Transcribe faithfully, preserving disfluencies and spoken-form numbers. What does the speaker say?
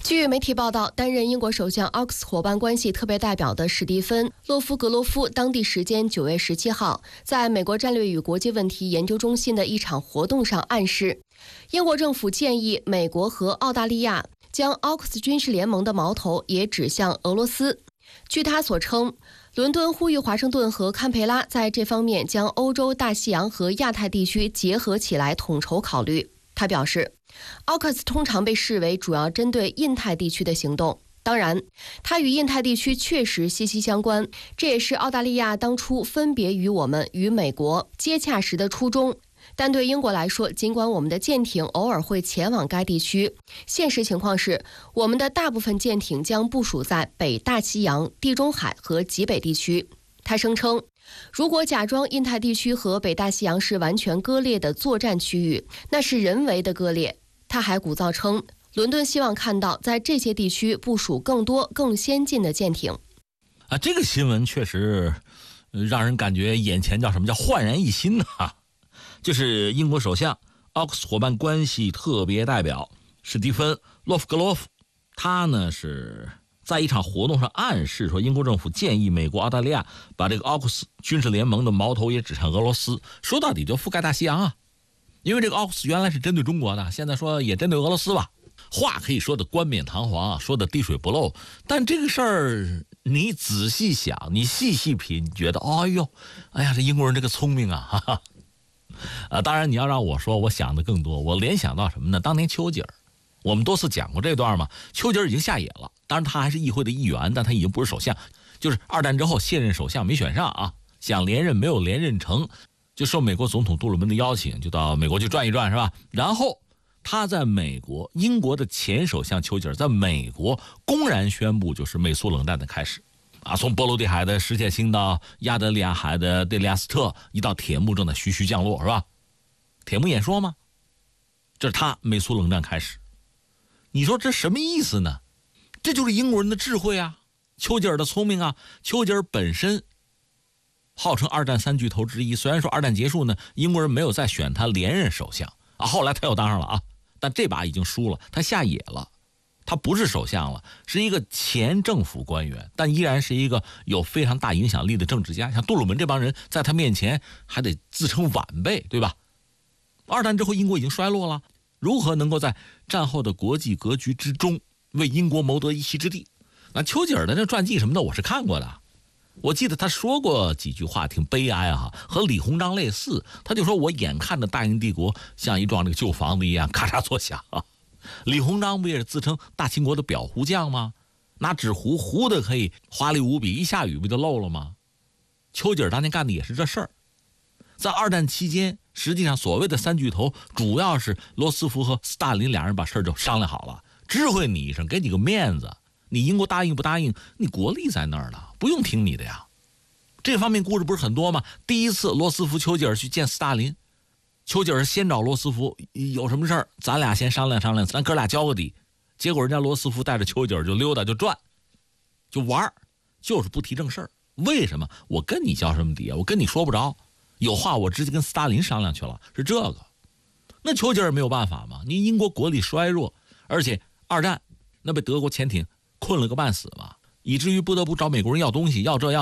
据媒体报道，担任英国首相奥克斯伙伴关系特别代表的史蒂芬·洛夫格罗夫，当地时间九月十七号，在美国战略与国际问题研究中心的一场活动上暗示，英国政府建议美国和澳大利亚将奥克斯军事联盟的矛头也指向俄罗斯。据他所称，伦敦呼吁华盛顿和堪培拉在这方面将欧洲、大西洋和亚太地区结合起来统筹考虑。他表示，奥克斯通常被视为主要针对印太地区的行动，当然，它与印太地区确实息息相关，这也是澳大利亚当初分别与我们与美国接洽时的初衷。但对英国来说，尽管我们的舰艇偶尔会前往该地区，现实情况是，我们的大部分舰艇将部署在北大西洋、地中海和极北地区。他声称，如果假装印太地区和北大西洋是完全割裂的作战区域，那是人为的割裂。他还鼓噪称，伦敦希望看到在这些地区部署更多更先进的舰艇。 啊，这个新闻确实让人感觉眼前叫什么叫焕然一新啊！就是英国首相奥克斯伙伴关系特别代表史蒂芬·洛夫格罗夫，他呢是在一场活动上暗示说，英国政府建议美国、澳大利亚把这个奥克斯军事联盟的矛头也指向俄罗斯，说到底就覆盖大西洋啊。因为这个奥克斯原来是针对中国的，现在说也针对俄罗斯吧。话可以说的冠冕堂皇，说的滴水不漏，但这个事儿你仔细想，你细细品，你觉得哎呦，哎呀，这英国人这个聪明啊，哈哈。呃，当然你要让我说，我想的更多，我联想到什么呢？当年丘吉尔，我们多次讲过这段嘛。丘吉尔已经下野了，当然他还是议会的议员，但他已经不是首相，就是二战之后卸任首相没选上啊，想连任没有连任成，就受美国总统杜鲁门的邀请，就到美国去转一转，是吧？然后他在美国，英国的前首相丘吉尔在美国公然宣布，就是美苏冷战的开始。啊，从波罗的海的史铁星到亚得里亚海的德里亚斯特，一到铁幕正在徐徐降落，是吧？铁幕演说吗？这是他美苏冷战开始。你说这什么意思呢？这就是英国人的智慧啊，丘吉尔的聪明啊。丘吉尔本身号称二战三巨头之一，虽然说二战结束呢，英国人没有再选他连任首相啊，后来他又当上了啊，但这把已经输了，他下野了。他不是首相了，是一个前政府官员，但依然是一个有非常大影响力的政治家。像杜鲁门这帮人在他面前还得自称晚辈，对吧？二战之后英国已经衰落了，如何能够在战后的国际格局之中为英国谋得一席之地？那丘吉尔的这传记什么的我是看过的，我记得他说过几句话挺悲哀啊，和李鸿章类似。他就说，我眼看着大英帝国像一幢这个旧房子一样咔嚓作响啊。李鸿章不也是自称大清国的裱糊匠吗？拿纸糊糊的可以华丽无比，一下雨不就漏了吗？丘吉尔当年干的也是这事儿。在二战期间，实际上所谓的三巨头主要是罗斯福和斯大林两人把事儿就商量好了，知会你一声，给你个面子，你英国答应不答应，你国力在那儿呢，不用听你的呀。这方面故事不是很多吗？第一次罗斯福丘吉尔去见斯大林，丘吉尔先找罗斯福，有什么事儿咱俩先商量商量，咱哥俩交个底。结果人家罗斯福带着丘吉尔就溜达就转就玩，就是不提正事儿。为什么？我跟你交什么底啊？我跟你说不着，有话我直接跟斯大林商量去了，是这个。那丘吉尔没有办法嘛，你英国国力衰弱，而且二战那被德国潜艇困了个半死嘛，以至于不得不找美国人要东西，要这要